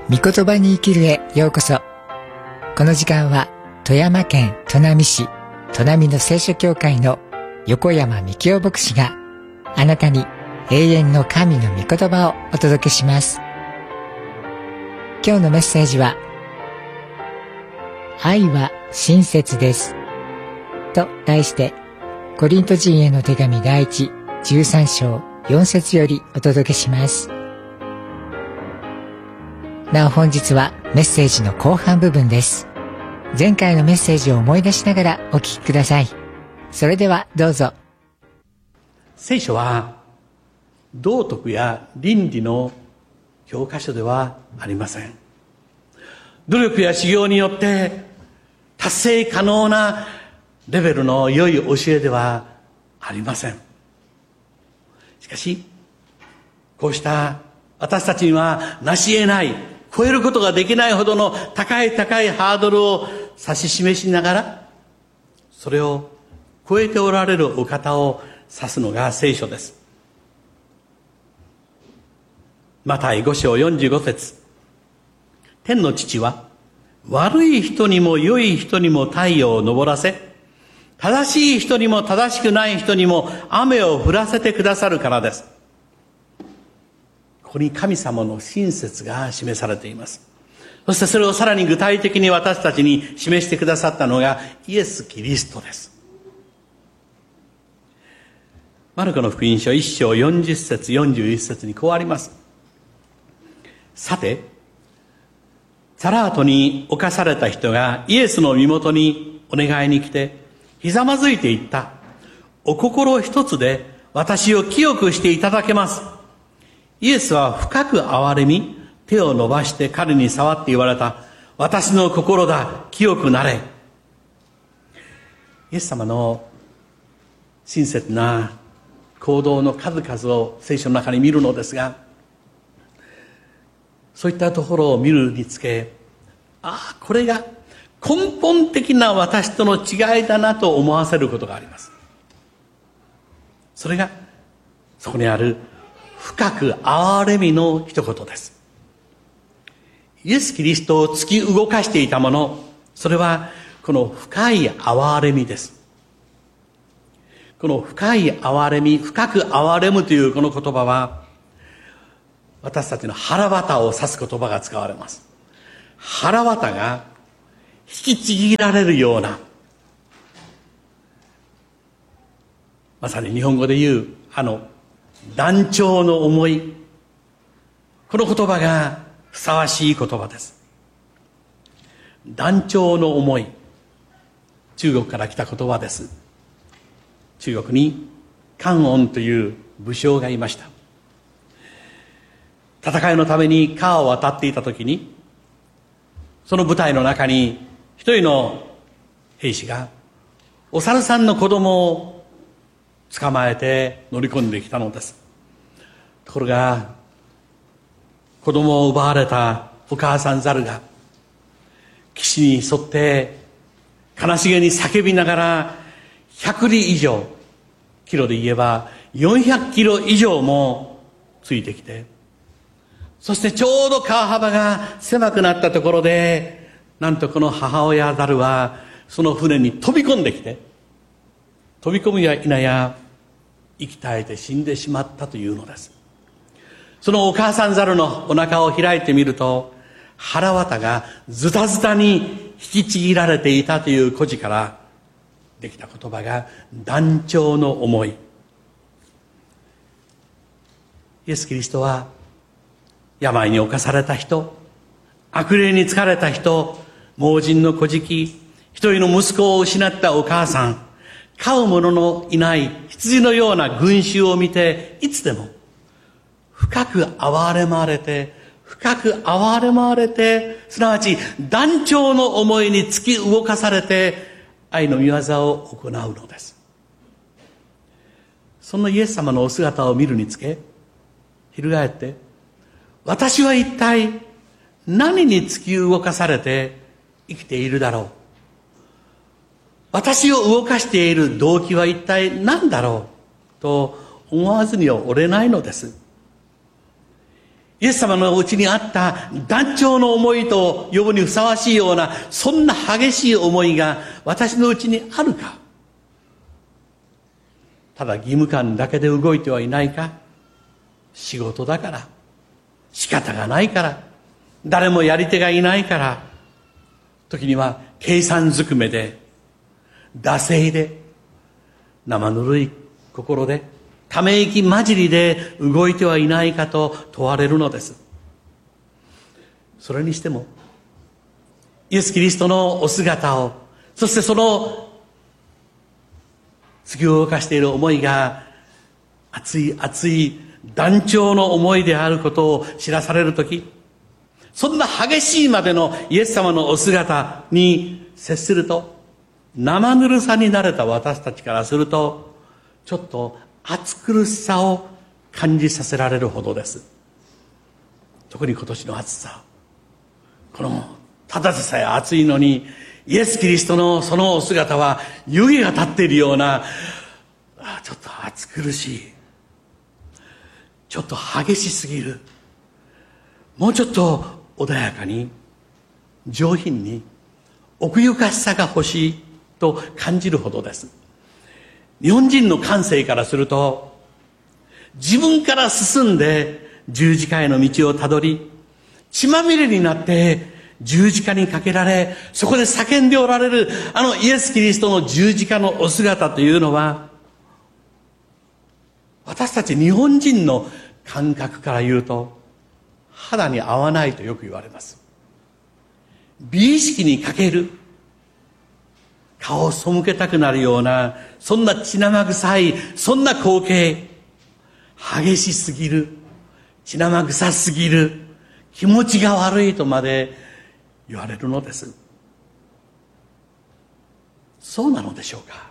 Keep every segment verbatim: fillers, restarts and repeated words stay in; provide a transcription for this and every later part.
御言葉に生きるへようこそ。この時間は富山県砺波市砺波の聖書教会の横山幹夫牧師があなたに永遠の神の御言葉をお届けします。今日のメッセージは、愛は親切ですと題して、コリント人への手紙第一じゅうさん章よん節よりお届けします。なお本日はメッセージの後半部分です。前回のメッセージを思い出しながらお聞きください。それではどうぞ。 聖書は道徳や倫理の教科書ではありません。努力や修行によって達成可能なレベルの良い教えではありません。しかしこうした私たちには成し得ない、超えることができないほどの高い高いハードルを指し示しながら、それを超えておられるお方を指すのが聖書です。マタイご章よんじゅうご節、天の父は悪い人にも良い人にも太陽を昇らせ、正しい人にも正しくない人にも雨を降らせてくださるからです。ここに神様の親切が示されています。そしてそれをさらに具体的に私たちに示してくださったのがイエス・キリストです。マルコの福音書いっ章よんじゅっ節よんじゅういち節にこうあります。さて、サラートに侵された人がイエスの身元にお願いに来て、ひざまずいていった。お心一つで私を清くしていただけます。イエスは深く憐れみ、手を伸ばして彼に触って言われた。私の心だ、清くなれ。イエス様の親切な行動の数々を聖書の中に見るのですが、そういったところを見るにつけ、ああ、これが根本的な私との違いだなと思わせることがあります。それがそこにある深く憐れみの一言です。イエス・キリストを突き動かしていたもの、それはこの深い憐れみです。この深い憐れみ、深く憐れむというこの言葉は、私たちの腹渡を指す言葉が使われます。腹渡が引きちぎられるような、まさに日本語で言うあの断腸の思い、この言葉がふさわしい言葉です。断腸の思い、中国から来た言葉です。中国に関音という武将がいました。戦いのために川を渡っていた時に、その部隊の中に一人の兵士がお猿さんの子供を捕まえて乗り込んできたのです。ところが子供を奪われたお母さん猿が岸に沿って悲しげに叫びながらひゃく里以上、キロで言えばよんひゃくキロ以上もついてきて、そしてちょうど川幅が狭くなったところで、なんとこの母親猿はその船に飛び込んできて、飛び込むや否や息絶えて死んでしまったというのです。そのお母さん猿のお腹を開いてみると、腹渡がズタズタに引きちぎられていたという故事からできた言葉が断腸の思い。イエス・キリストは病に侵された人、悪霊に疲れた人、盲人の孤児、一人の息子を失ったお母さん、飼う者のいない羊のような群衆を見て、いつでも深く憐れまれて、深く憐れまれて、すなわち断腸の思いに突き動かされて、愛の御業を行うのです。そのイエス様のお姿を見るにつけ、翻って、私は一体何に突き動かされて生きているだろう。私を動かしている動機は一体何だろうと思わずにはおれないのです。 イエス様のうちにあった断腸の思いと呼ぶにふさわしいような、そんな激しい思いが私のうちにあるか。ただ義務感だけで動いてはいないか。仕事だから、仕方がないから、誰もやり手がいないから、時には計算ずくめで、惰性で、生ぬるい心で、ため息混じりで動いてはいないかと問われるのです。それにしても、イエス・キリストのお姿を、そしてその突き動かしている思いが、熱い熱い断腸の思いであることを知らされるとき、そんな激しいまでのイエス様のお姿に接すると、生ぬるさに慣れた私たちからすると、ちょっと暑苦しさを感じさせられるほどです。特に今年の暑さ。この、ただでさえ暑いのに、イエス・キリストのそのお姿は湯気が立っているような、ちょっと暑苦しい。ちょっと激しすぎる。もうちょっと穏やかに、上品に、奥ゆかしさが欲しいと感じるほどです。日本人の感性からすると、自分から進んで十字架への道をたどり、血まみれになって十字架にかけられ、そこで叫んでおられるあのイエス・キリストの十字架のお姿というのは、私たち日本人の感覚から言うと、肌に合わないとよく言われます。美意識に欠ける、顔を背けたくなるような、そんな血生臭い、そんな光景、激しすぎる、血生臭すぎる、気持ちが悪いとまで言われるのです。そうなのでしょうか。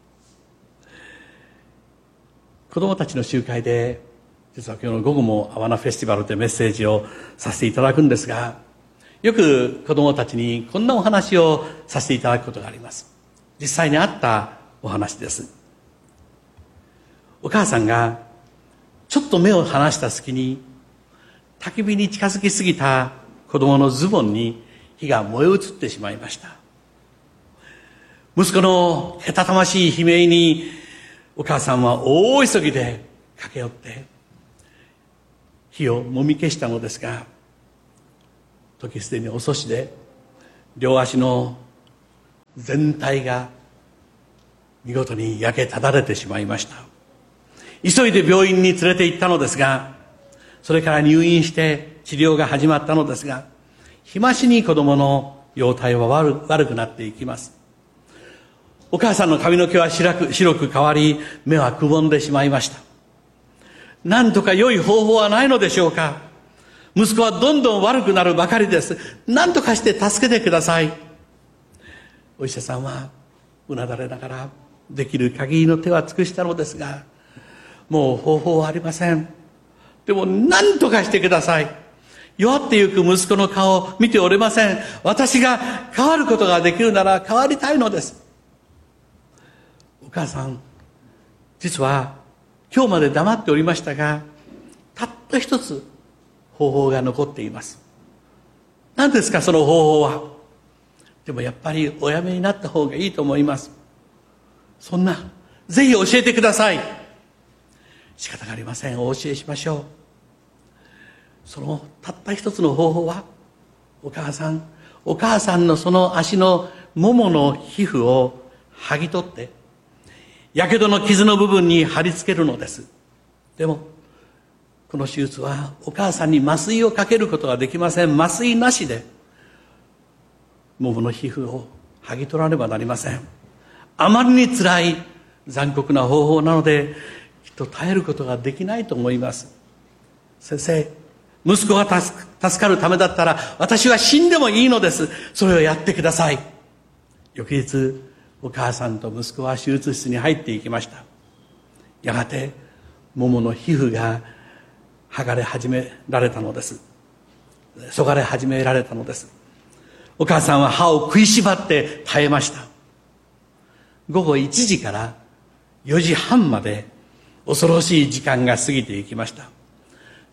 子供たちの集会で、実は今日の午後もアワナフェスティバルというメッセージをさせていただくんですが、よく子供たちにこんなお話をさせていただくことがあります。実際にあったお話です。お母さんがちょっと目を離した隙に、焚き火に近づきすぎた子供のズボンに火が燃え移ってしまいました。息子のけたたましい悲鳴にお母さんは大急ぎで駆け寄って火をもみ消したのですが、時すでに遅しで両足の全体が見事に焼けただれてしまいました。急いで病院に連れて行ったのですが、それから入院して治療が始まったのですが、日増しに子供の容体は 悪, 悪くなっていきます。お母さんの髪の毛は白く、白く変わり、目はくぼんでしまいました。何とか良い方法はないのでしょうか。息子はどんどん悪くなるばかりです。何とかして助けてください。お医者さんはうなだれながら、できる限りの手は尽くしたのですが、もう方法はありません。でも何とかしてください。弱ってゆく息子の顔を見ておれません。私が変わることができるなら変わりたいのです。お母さん、実は今日まで黙っておりましたが、たった一つ方法が残っています。何ですかその方法は。でもやっぱりおやめになった方がいいと思います。そんな、ぜひ教えてください。仕方がありません。お教えしましょう。そのたった一つの方法は、お母さん、お母さんのその足のももの皮膚を剥ぎ取って、やけどの傷の部分に貼り付けるのです。でも、この手術はお母さんに麻酔をかけることができません。麻酔なしで、ももの皮膚を剥ぎ取らねばなりません。あまりに辛い残酷な方法なので、きっと耐えることができないと思います。先生、息子が助かるためだったら私は死んでもいいのです。それをやってください。翌日、お母さんと息子は手術室に入っていきました。やがてももの皮膚が剥がれ始められたのです。そがれ始められたのです。お母さんは歯を食いしばって耐えました。午後いちじからよじはんまで恐ろしい時間が過ぎていきました。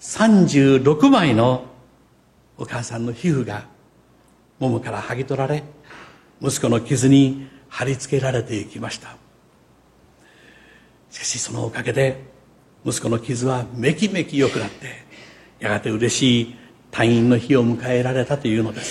さんじゅうろくまいのお母さんの皮膚がももから剥ぎ取られ、息子の傷に貼り付けられていきました。しかしそのおかげで息子の傷はめきめき良くなって、やがて嬉しい退院の日を迎えられたというのです。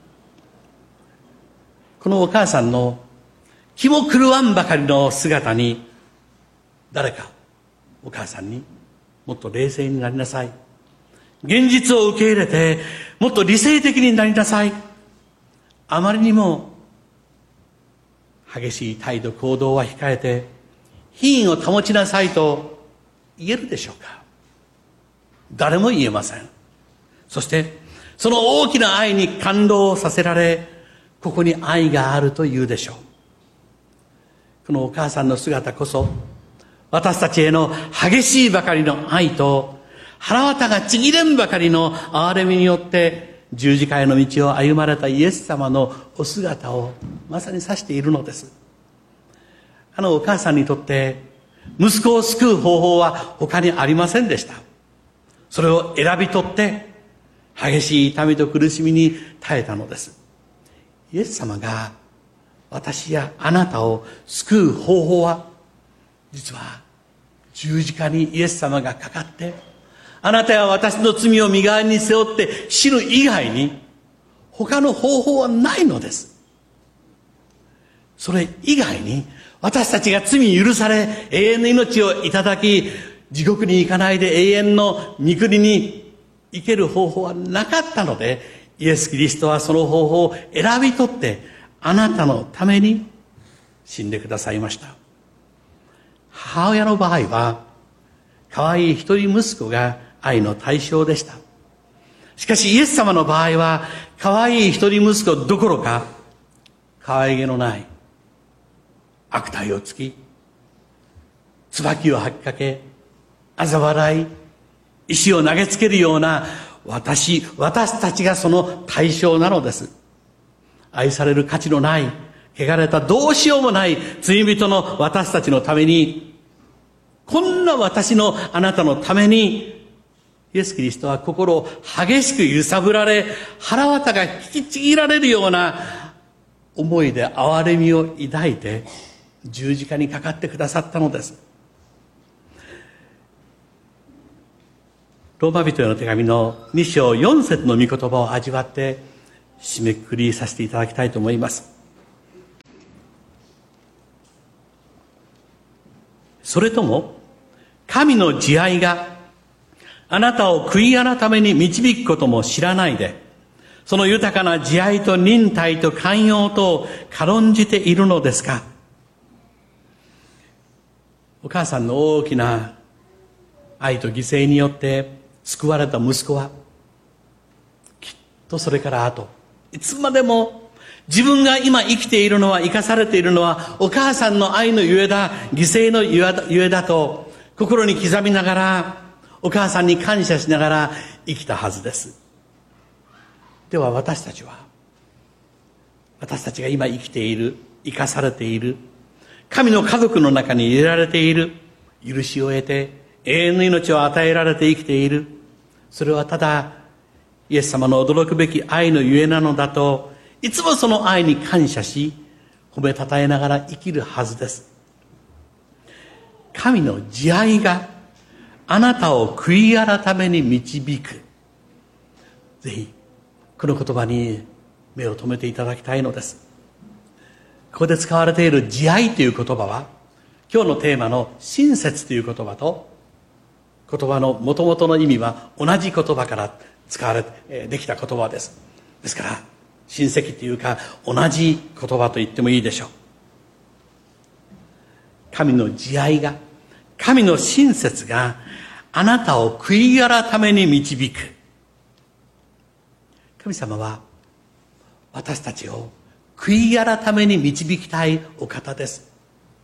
このお母さんの気も狂わんばかりの姿に、誰かお母さんに、もっと冷静になりなさい、現実を受け入れてもっと理性的になりなさい、あまりにも激しい態度行動は控えて品位を保ちなさいと言えるでしょうか。誰も言えません。そしてその大きな愛に感動させられ、ここに愛があると言うでしょう。このお母さんの姿こそ、私たちへの激しいばかりの愛と腹渡がちぎれんばかりの憐れみによって十字架への道を歩まれたイエス様のお姿をまさに指しているのです。あのお母さんにとって息子を救う方法は他にありませんでした。それを選び取って激しい痛みと苦しみに耐えたのです。イエス様が私やあなたを救う方法は、実は十字架にイエス様がかかって、あなたや私の罪を身代わりに背負って死ぬ以外に他の方法はないのです。それ以外に私たちが罪許され永遠の命をいただき、地獄に行かないで永遠の御国に行ける方法はなかったので、イエス・キリストはその方法を選び取ってあなたのために死んでくださいました。母親の場合は可愛い一人息子が愛の対象でした。しかしイエス様の場合は可愛い一人息子どころか、可愛げのない悪態をつき、椿を吐きかけ、嘲笑い、石を投げつけるような私、私たちがその対象なのです。愛される価値のない、汚れたどうしようもない罪人の私たちのために、こんな私のあなたのために、イエス・キリストは心を激しく揺さぶられ、腹渡が引きちぎられるような思いで憐れみを抱いて十字架にかかってくださったのです。ローマ人への手紙のに章よん節の御言葉を味わって締めくくりさせていただきたいと思います。それとも神の慈愛があなたを悔い改めに導くことも知らないで、その豊かな慈愛と忍耐と寛容と軽んじているのですか。お母さんの大きな愛と犠牲によって救われた息子は、きっとそれから後いつまでも自分が今生きているのは、生かされているのはお母さんの愛のゆえだ、犠牲のゆえだと心に刻みながら、お母さんに感謝しながら生きたはずです。では私たちは、私たちが今生きている、生かされている、神の家族の中に入れられている、許しを得て永遠の命を与えられて生きている、それはただイエス様の驚くべき愛のゆえなのだと、いつもその愛に感謝し褒めたたえながら生きるはずです。神の慈愛があなたを悔い改めに導く。ぜひこの言葉に目を留めていただきたいのです。ここで使われている慈愛という言葉は、今日のテーマの親切という言葉と、言葉の元々の意味は同じ言葉から使われてできた言葉です。ですから親戚というか同じ言葉と言ってもいいでしょう。神の慈愛が、神の親切があなたを悔い改めに導く。神様は私たちを悔い改めに導きたいお方です。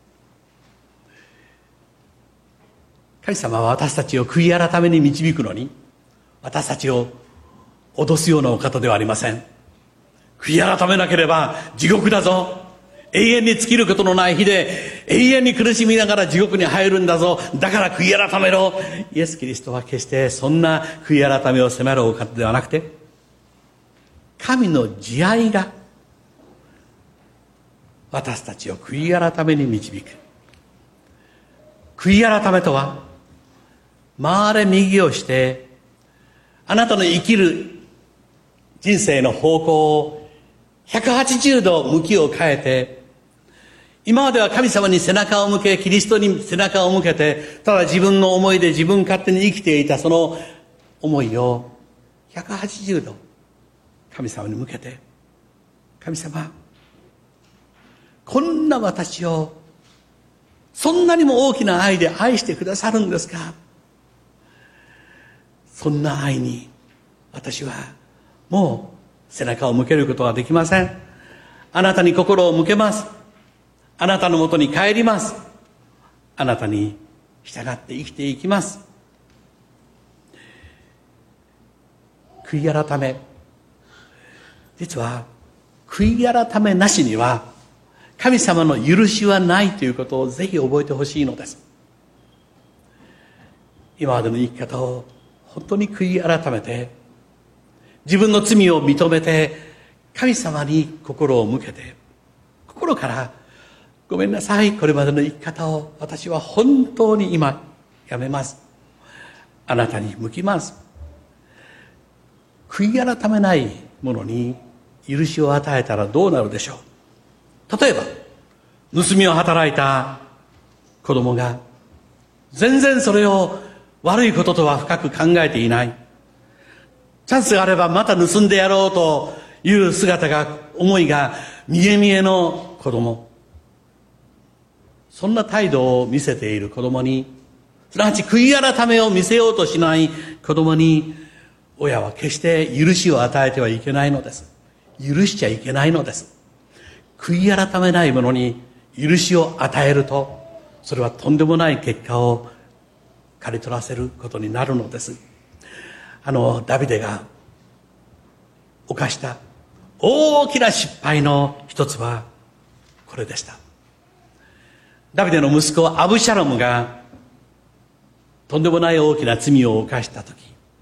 神様は私たちを悔い改めに導くのに、私たちを脅すようなお方ではありません。悔い改めなければ地獄だぞ、 永遠に尽きることのない日で永遠に苦しみながら地獄に入るんだぞ、だから悔い改めろ。イエス・キリストは決してそんな悔い改めを迫るお方ではなくて、神の慈愛が私たちを悔い改めに導く。悔い改めとは、回れ右をしてあなたの生きる人生の方向をひゃくはちじゅうど向きを変えて、今までは神様に背中を向け、キリストに背中を向けて、ただ自分の思いで自分勝手に生きていたその思いをひゃくはちじゅうど神様に向けて、神様、こんな私をそんなにも大きな愛で愛してくださるんですか。そんな愛に私はもう背中を向けることはできません。あなたに心を向けます。あなたのもとに帰ります。あなたに従って生きていきます。悔い改め、実は悔い改めなしには神様の許しはないということをぜひ覚えてほしいのです。今までの生き方を本当に悔い改めて、自分の罪を認めて神様に心を向けて、心からごめんなさい、これまでの生き方を私は本当に今やめます、あなたに向きます。悔い改めない者に許しを与えたらどうなるでしょう。例えば盗みを働いた子供が全然それを悪いこととは深く考えていない、チャンスがあればまた盗んでやろうという姿が、思いが見え見えの子供、そんな態度を見せている子供に、すなわち悔い改めを見せようとしない子供に、親は決して許しを与えてはいけないのです。許しちゃいけないのです。悔い改めない者に許しを与えると、それはとんでもない結果を刈り取らせることになるのです。あのダビデが犯した大きな失敗の一つはこれでした。ダビデの息子アブシャロムがとんでもない大きな罪を犯したとき、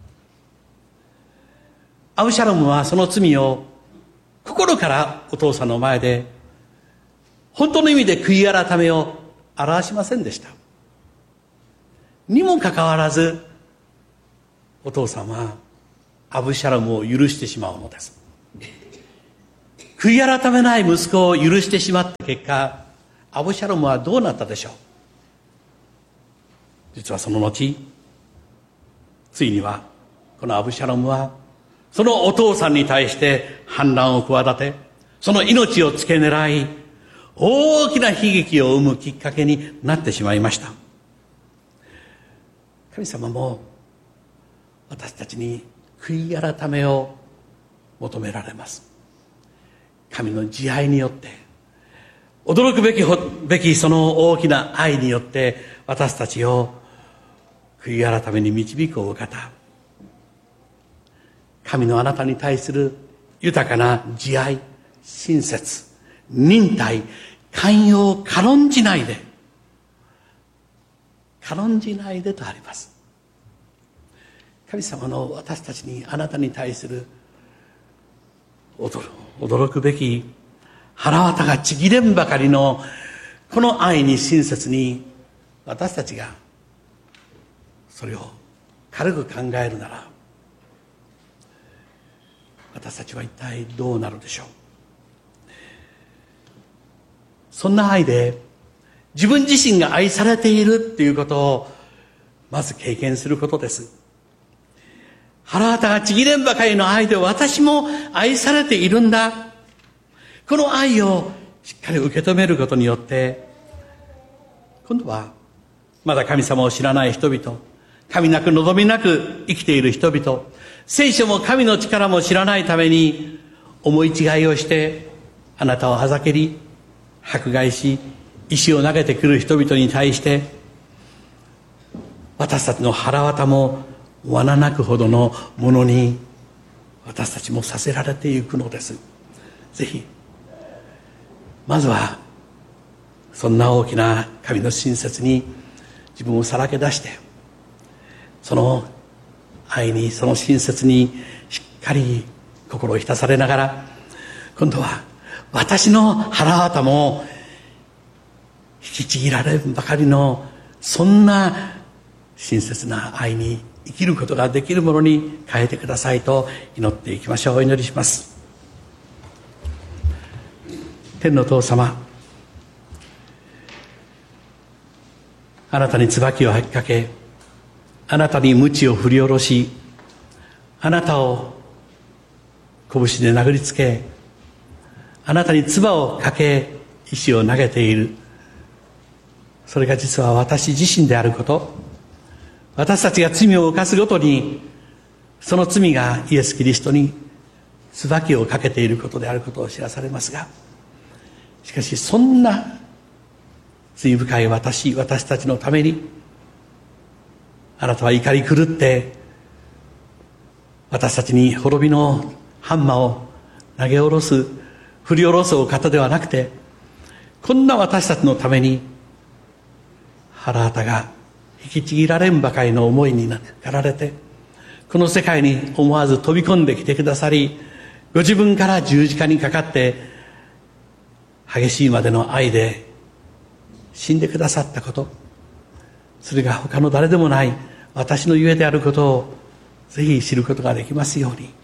アブシャロムはその罪を心からお父さんの前で本当の意味で悔い改めを表しませんでした。にもかかわらずお父さんはアブシャロムを許してしまうのです。悔い改めない息子を許してしまった結果、アブシャロムはどうなったでしょう。実はその後、ついにはこのアブシャロムはそのお父さんに対して反乱を企て、その命を付け狙い、大きな悲劇を生むきっかけになってしまいました。神様も私たちに悔い改めを求められます。神の慈愛によって、驚くべきべきその大きな愛によって私たちを悔い改めに導くお方、神のあなたに対する豊かな慈愛、親切、忍耐、寛容、軽んじないで、軽んじないでとあります。神様の私たちに、あなたに対する驚、驚くべき、腹渡がちぎれんばかりのこの愛に親切に、私たちがそれを軽く考えるなら、私たちは一体どうなるでしょう。そんな愛で自分自身が愛されているっていうことをまず経験することです。腹渡がちぎれんばかりの愛で私も愛されているんだ。この愛をしっかり受け止めることによって、今度はまだ神様を知らない人々、神なく望みなく生きている人々、聖書も神の力も知らないために思い違いをしてあなたをあざけり迫害し石を投げてくる人々に対して、私たちの腹渡も罠なくほどのものに私たちもさせられていくのです。ぜひまずはそんな大きな神の親切に自分をさらけ出して、その愛に、その親切にしっかり心を浸されながら、今度は私の腹渡も引きちぎられるばかりの、そんな親切な愛に生きることができるものに変えてくださいと祈っていきましょう。お祈りします。天の父様、あなたに椿を吐きかけ、あなたに鞭を振り下ろし、あなたを拳で殴りつけ、あなたに唾をかけ石を投げている、それが実は私自身であること、私たちが罪を犯すごとにその罪がイエス・キリストに椿をかけていることであることを知らされますが、しかしそんな罪深い私私たちのためにあなたは怒り狂って私たちに滅びのハンマーを投げ下ろす、振り下ろすお方ではなくて、こんな私たちのために腹渡が引きちぎられんばかりの思いになられて、この世界に思わず飛び込んできてくださり、ご自分から十字架にかかって激しいまでの愛で死んでくださったこと、それが他の誰でもない私のゆえであることをぜひ知ることができますように。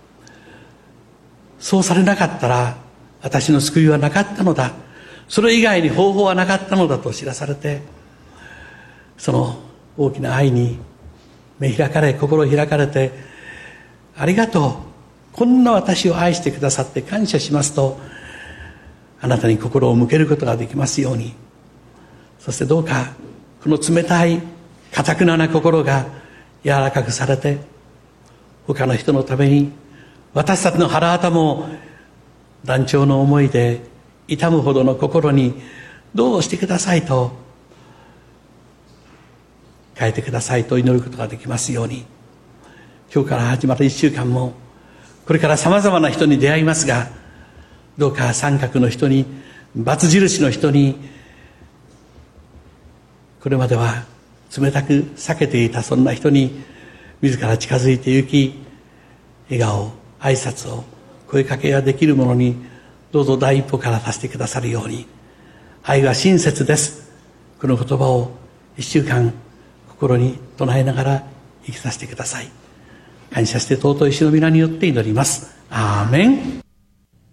そうされなかったら私の救いはなかったのだ、それ以外に方法はなかったのだと知らされて、その大きな愛に目開かれ、心開かれて、ありがとう、こんな私を愛してくださって感謝しますと、あなたに心を向けることができますように。そしてどうかこの冷たい堅くなな心が柔らかくされて、他の人のために私たちの腹渡も断腸の思いで痛むほどの心にどうしてくださいと、変えてくださいと祈ることができますように。今日から始まる一週間もこれからさまざまな人に出会いますが、どうか三角の人に、×印の人に、これまでは冷たく避けていたそんな人に自ら近づいて行き、笑顔、挨拶を、声かけができるものにどうぞ第一歩からさせてくださるように。愛は親切です、この言葉を一週間心に唱えながら生きさせてください。感謝して尊い主の皆によって祈ります。アーメン。